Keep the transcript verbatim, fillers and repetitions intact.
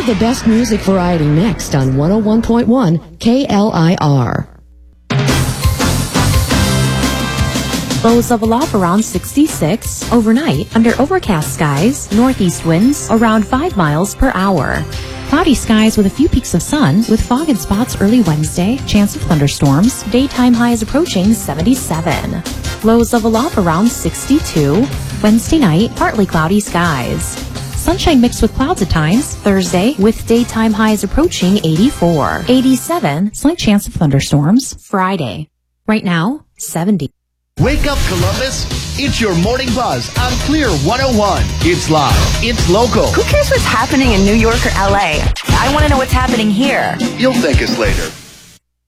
the best music variety mixed on one oh one point one K L I R. Lows level off around sixty-six. Overnight, under overcast skies, northeast winds around five miles per hour. Cloudy skies with a few peaks of sun, with fog in spots early Wednesday, chance of thunderstorms, daytime highs approaching seventy-seven. Lows level off around sixty-two. Wednesday night, partly cloudy skies. Sunshine mixed with clouds at times, Thursday, with daytime highs approaching eighty-four. eighty-seven, slight chance of thunderstorms, Friday. Right now, seventy. Wake up, Columbus. It's your morning buzz on Clear one oh one. It's live. It's local. Who cares what's happening in New York or L A? I want to know what's happening here. You'll thank us later.